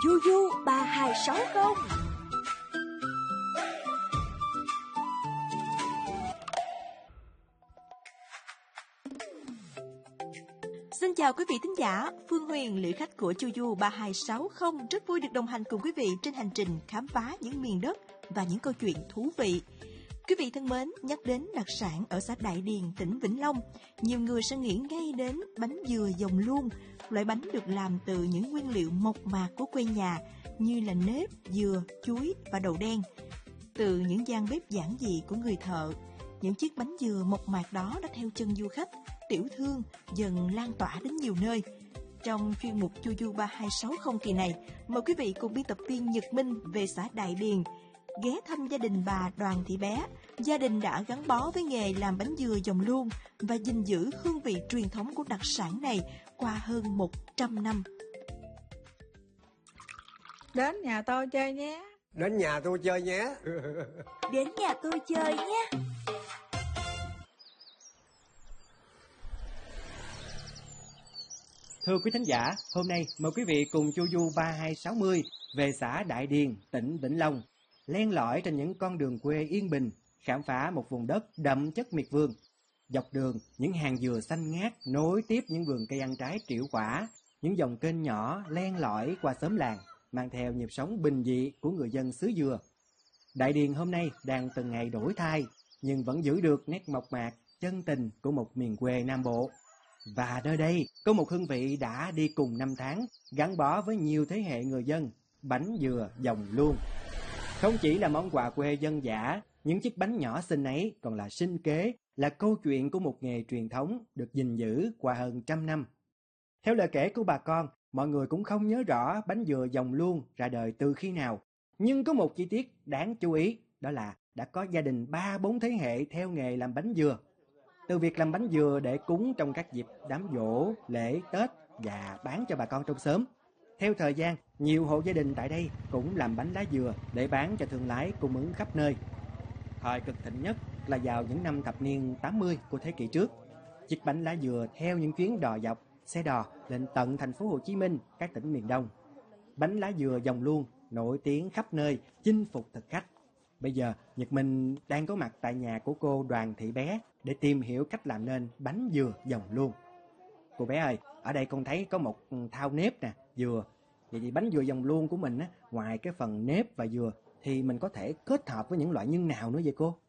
Chu Du 3260. Xin chào quý vị thính giả, Phương Huyền, lữ khách của Chu Du 3260, rất vui được đồng hành cùng quý vị trên hành trình khám phá những miền đất và những câu chuyện thú vị. Quý vị thân mến, nhắc đến đặc sản ở xã Đại Điền, tỉnh Vĩnh Long, nhiều người sẽ nghĩ ngay đến bánh dừa dòng luông. Loại bánh được làm từ những nguyên liệu mộc mạc của quê nhà như là nếp, dừa, chuối và đậu đen. Từ những gian bếp giản dị của người thợ, những chiếc bánh dừa mộc mạc đó đã theo chân du khách, tiểu thương dần lan tỏa đến nhiều nơi. Trong chuyên mục Chu Du 3260 kỳ này, mời quý vị cùng biên tập viên Nhật Minh về xã Đại Điền, ghé thăm gia đình bà Đoàn Thị Bé. Gia đình đã gắn bó với nghề làm bánh dừa dòng luông và gìn giữ hương vị truyền thống của đặc sản này qua hơn 100 năm. Đến nhà tôi chơi nhé. Đến nhà tôi chơi nhé. Đến nhà tôi chơi nhé. Thưa quý thính giả, hôm nay mời quý vị cùng Chu Du 3260 về xã Đại Điền, tỉnh Vĩnh Long, len lỏi trên những con đường quê yên bình, khám phá một vùng đất đậm chất miệt vườn. Dọc đường, những hàng dừa xanh ngát nối tiếp những vườn cây ăn trái triệu quả, những dòng kênh nhỏ len lỏi qua xóm làng, mang theo nhịp sống bình dị của người dân xứ dừa. Đại Điền hôm nay đang từng ngày đổi thay, nhưng vẫn giữ được nét mộc mạc, chân tình của một miền quê Nam Bộ. Và nơi đây có một hương vị đã đi cùng năm tháng, gắn bó với nhiều thế hệ người dân, bánh dừa dòng luông. Không chỉ là món quà quê dân dã, những chiếc bánh nhỏ xinh ấy còn là sinh kế, là câu chuyện của một nghề truyền thống được gìn giữ qua hơn 100 năm. Theo lời kể của bà con, mọi người cũng không nhớ rõ bánh dừa dòng luông ra đời từ khi nào. Nhưng có một chi tiết đáng chú ý, đó là đã có gia đình 3-4 thế hệ theo nghề làm bánh dừa. Từ việc làm bánh dừa để cúng trong các dịp đám giỗ, lễ, Tết và bán cho bà con trong xóm. Theo thời gian, nhiều hộ gia đình tại đây cũng làm bánh lá dừa để bán cho thương lái cung ứng khắp nơi. Thời cực thịnh nhất là vào những năm thập niên 80 của thế kỷ trước. Chiếc bánh lá dừa theo những chuyến đò dọc, xe đò lên tận thành phố Hồ Chí Minh, các tỉnh miền Đông. Bánh lá dừa dòng luông nổi tiếng khắp nơi, chinh phục thực khách. Bây giờ, Nhật Minh đang có mặt tại nhà của cô Đoàn Thị Bé để tìm hiểu cách làm nên bánh dừa dòng luông. Cô bé ơi, ở đây con thấy có một thau nếp nè, dừa. Vậy thì bánh dừa dòng luông của mình á, ngoài cái phần nếp và dừa thì mình có thể kết hợp với những loại nhân nào nữa vậy cô?